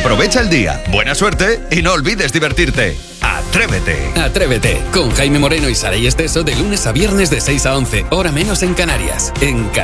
Aprovecha el día, buena suerte y no olvides divertirte. Atrévete. Atrévete con Jaime Moreno y Saray Esteso de lunes a viernes de 6 a 11, hora menos en Canarias. En